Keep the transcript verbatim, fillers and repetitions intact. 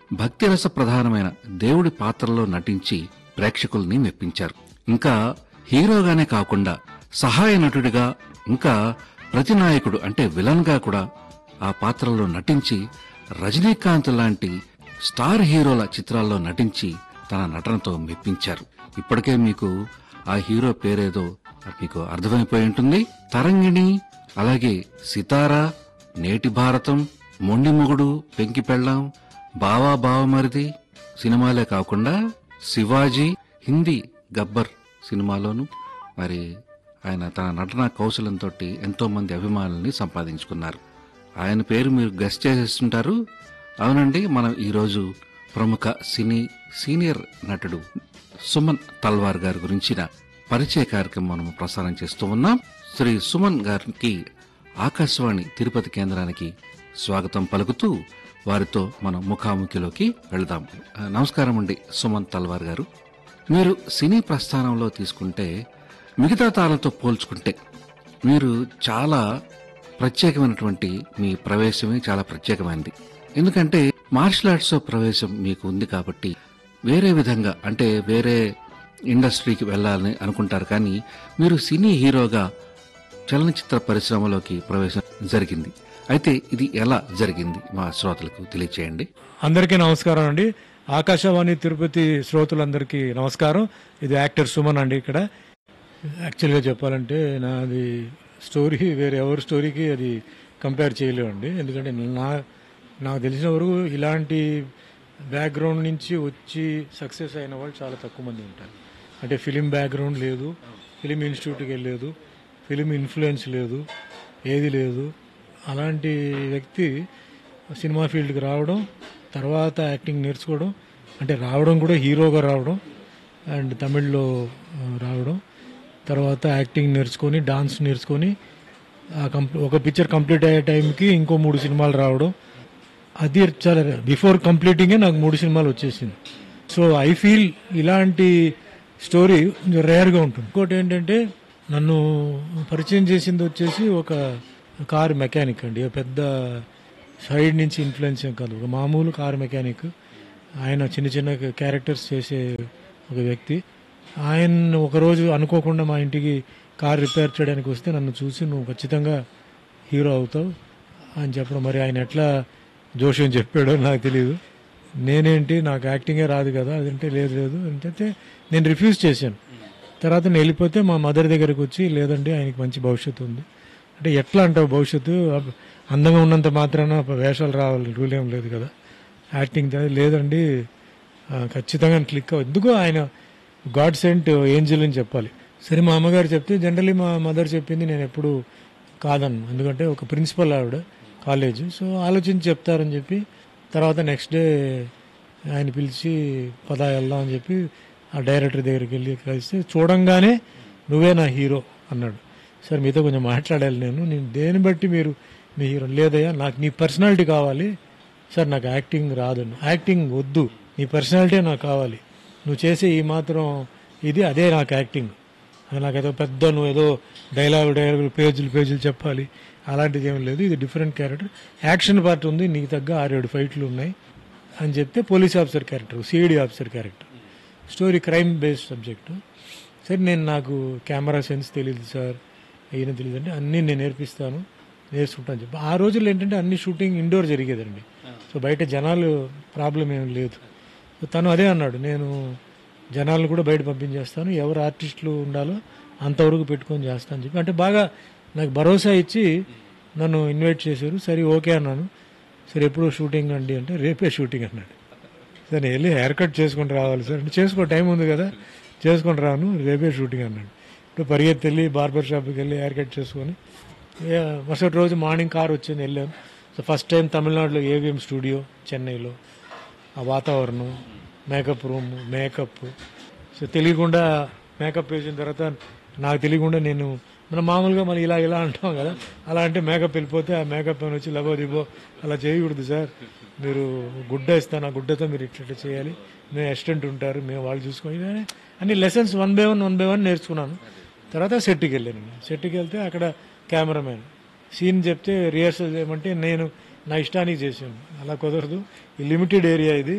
భక్తిరస ప్రధానమైన దేవుడి పాత్రలో నటించి ప్రేక్షకుల్ని మెప్పించారు. ఇంకా హీరోగానే కాకుండా సహాయ నటుడిగా, ఇంకా ప్రతినాయకుడు అంటే విలన్ గా కూడా ఆ పాత్రలో నటించి రజనీకాంత్ లాంటి స్టార్ హీరోల చిత్రాల్లో నటించి తన నటనతో మెప్పించారు. ఇప్పటికే మీకు ఆ హీరో పేరేదో మీకు అర్థమైపోయి ఉంటుంది. తరంగిణి, అలాగే సితారా, నేటి భారతం, మొండి మొగుడు, పెంకి పెళ్ళాం, బావా బావమరిది సినిమాలే కాకుండా శివాజీ, హిందీ గబ్బర్ సినిమాలోను మరి ఆయన తన నటనా కౌశలంతో ఎంతో మంది అభిమానుల్ని సంపాదించుకున్నారు. ఆయన పేరు మీరు గెస్ చేసేస్తుంటారు. అవునండి, మనం ఈరోజు ప్రముఖ సినీ సీనియర్ నటుడు సుమన్ తల్వార్ గారి గురించిన పరిచయ కార్యక్రమం మనం ప్రసారం చేస్తూ ఉన్నాం. శ్రీ సుమన్ గారికి ఆకాశవాణి తిరుపతి కేంద్రానికి స్వాగతం పలుకుతూ వారితో మనం ముఖాముఖిలోకి వెళదాం. నమస్కారం అండి సుమన్ తల్వార్ గారు. మీరు సినీ ప్రస్థానంలో తీసుకుంటే మిగతా తారలతో పోల్చుకుంటే మీరు చాలా ప్రత్యేకమైనటువంటి మీ ప్రవేశమే చాలా ప్రత్యేకమైనది. ఎందుకంటే మార్షల్ ఆర్ట్స్ ప్రవేశం మీకు ఉంది కాబట్టి వేరే విధంగా అంటే వేరే ఇండస్ట్రీకి వెళ్లాలని అనుకుంటారు. కానీ మీరు సినీ హీరోగా చలనచిత్ర పరిశ్రమలోకి ప్రవేశం జరిగింది. అయితే ఇది ఎలా జరిగింది మా శ్రోతలకు తెలియచేయండి. అందరికీ నమస్కారం అండి. ఆకాశవాణి తిరుపతి శ్రోతలందరికీ నమస్కారం. ఇది యాక్టర్ సుమన్ అండి. ఇక్కడ యాక్చువల్గా చెప్పాలంటే నాది స్టోరీ వేరే ఎవరి స్టోరీకి అది కంపేర్ చేయలేమండి. ఎందుకంటే నా నాకు తెలిసిన వరకు ఇలాంటి బ్యాక్గ్రౌండ్ నుంచి వచ్చి సక్సెస్ అయిన వాళ్ళు చాలా తక్కువ మంది ఉంటారు. అంటే ఫిలిం బ్యాక్గ్రౌండ్ లేదు, ఫిలిం ఇన్స్టిట్యూట్కి వెళ్ళలేదు, ఫిలిం ఇన్ఫ్లుయెన్స్ లేదు, ఏది లేదు. అలాంటి వ్యక్తి సినిమా ఫీల్డ్కి రావడం, తర్వాత యాక్టింగ్ నేర్చుకోవడం, అంటే రావడం కూడా హీరోగా రావడం అండ్ తమిళ్లో రావడం, తర్వాత యాక్టింగ్ నేర్చుకొని డాన్స్ నేర్చుకొని ఒక పిక్చర్ కంప్లీట్ అయ్యే టైంకి ఇంకో మూడు సినిమాలు రావడం, అది చాలా బిఫోర్ కంప్లీటింగే నాకు మూడు సినిమాలు వచ్చేసింది. సో ఐ ఫీల్ ఇలాంటి స్టోరీ కొంచెం రేర్గా ఉంటుంది. ఇంకోటి ఏంటంటే నన్ను పరిచయం చేసింది వచ్చేసి ఒక కారు మెకానిక్ అండి. పెద్ద సైడ్ నుంచి ఇన్ఫ్లుయెన్స్ ఏం కాదు, ఒక మామూలు కారు మెకానిక్. ఆయన చిన్న చిన్న క్యారెక్టర్స్ చేసే ఒక వ్యక్తి. ఆయన ఒకరోజు అనుకోకుండా మా ఇంటికి కార్ రిపేర్ చేయడానికి వస్తే నన్ను చూసి నువ్వు ఖచ్చితంగా హీరో అవుతావు అని చెప్పడం. మరి ఆయన ఎట్లా జోష్యం చెప్పాడో నాకు తెలియదు. నేనేంటి నాకు యాక్టింగే రాదు కదా అదంటే లేదు లేదు అంటే నేను రిఫ్యూజ్ చేశాను. తర్వాత నేను వెళ్ళిపోతే మా మదర్ దగ్గరకు వచ్చి లేదండి ఆయనకి మంచి భవిష్యత్తు ఉంది అంటే ఎట్లా అంటావు భవిష్యత్తు, అందంగా ఉన్నంత మాత్రాన వేషాలు రావాలి రూల్ ఏం లేదు కదా, యాక్టింగ్ లేదండి ఖచ్చితంగా క్లిక్ అవ్వ ఎందుకో ఆయన గాడ్ సెంట్ ఏంజల్ అని చెప్పాలి. సరే మా అమ్మగారు చెప్తే జనరలీ మా మదర్ చెప్పింది నేను ఎప్పుడు కాదన్ను, ఎందుకంటే ఒక ప్రిన్సిపల్ ఆవిడ కాలేజ్, సో ఆలోచించి చెప్తారని చెప్పి తర్వాత నెక్స్ట్ డే ఆయన పిలిచి పదా వెళ్దాం అని చెప్పి ఆ డైరెక్టర్ దగ్గరికి వెళ్ళి కలిస్తే చూడంగానే నువ్వే నా హీరో అన్నాడు. సార్ మీతో కొంచెం మాట్లాడాలి నేను నేను దేని బట్టి మీరు మీ హీరో లేదయ్యా నాకు నీ పర్సనాలిటీ కావాలి సార్, నాకు యాక్టింగ్ రాదు, యాక్టింగ్ వద్దు నీ పర్సనాలిటీ నాకు కావాలి, నువ్వు చేసే ఈ మాత్రం ఇది అదే నాకు యాక్టింగ్, నాకేదో పెద్ద నువ్వు ఏదో డైలాగు డైలాగులు పేజీలు పేజీలు చెప్పాలి అలాంటిది ఏం లేదు, ఇది డిఫరెంట్ క్యారెక్టర్, యాక్షన్ పార్ట్ ఉంది నీకు తగ్గ ఆరేడు ఫైట్లు ఉన్నాయి అని చెప్తే police officer character, CID officer character, story crime based subject. సరే నేను నాకు కెమెరా సెన్స్ తెలియదు సార్, అయినా తెలియదు అంటే అన్నీ నేను నేర్పిస్తాను నేర్చుకుంటాను చెప్పి. ఆ రోజుల్లో ఏంటంటే అన్ని షూటింగ్ ఇండోర్ జరిగేదండి, సో బయట జనాలు ప్రాబ్లం ఏం లేదు. సో తను అదే అన్నాడు, నేను జనాలను కూడా బయట పంపించేస్తాను, ఎవరు ఆర్టిస్టులు ఉండాలో అంతవరకు పెట్టుకొని చేస్తాను చెప్పి అంటే బాగా నాకు భరోసా ఇచ్చి నన్ను ఇన్వైట్ చేశారు. సరే ఓకే అన్నాను. సరే ఎప్పుడు షూటింగ్ అండి అంటే రేపే షూటింగ్ అన్నాడు. సరే నేను వెళ్ళి హెయిర్ కట్ చేసుకుని రావాలి సార్ అంటే చేసుకో టైం ఉంది కదా చేసుకొని రాను రేపే షూటింగ్ అన్నాడు. ఇప్పుడు పరిగెత్తి వెళ్ళి బార్బర్ షాప్కి వెళ్ళి హెయిర్ కట్ చేసుకొని మరుసటి రోజు మార్నింగ్ కార్ వచ్చింది వెళ్ళాను. సో ఫస్ట్ టైం తమిళనాడులో ఏవిఎం స్టూడియో చెన్నైలో, ఆ వాతావరణం, మేకప్ రూమ్, మేకప్, సో తెలియకుండా మేకప్ వేసిన తర్వాత నాకు తెలియకుండా నేను మనం మామూలుగా మనం ఇలా ఇలా అంటాం కదా, అలా అంటే మేకప్ వెళ్ళిపోతే ఆ మేకప్ అని వచ్చి లబో దిబో అలా చేయకూడదు సార్, మీరు గుడ్డ ఇస్తాను ఆ గుడ్డతో మీరు ఇట్లా చేయాలి, మేము అసిస్టెంట్ ఉంటారు మేము వాళ్ళు చూసుకొని అన్ని lessons one by one one by one నేర్చుకున్నాను. తర్వాత సెట్కి వెళ్ళాను. సెట్కి వెళ్తే అక్కడ కెమెరామెన్ సీన్ చెప్తే రిహర్సల్ చేయమంటే నేను నా ఇష్టానికి చేశాను. అలా కుదరదు, ఈ లిమిటెడ్ ఏరియా ఇది,